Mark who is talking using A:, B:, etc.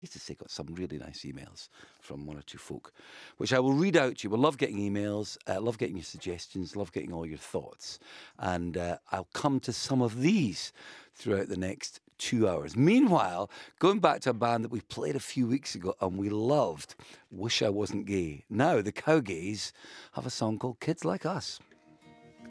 A: Used to say got some really nice emails from one or two folk, which I will read out to you. We love getting emails, love getting your suggestions, love getting all your thoughts. And I'll come to some of these throughout the next 2 hours. Meanwhile, going back to a band that we played a few weeks ago and we loved, Wish I Wasn't Gay. Now, the Cowgays have a song called Kids Like Us.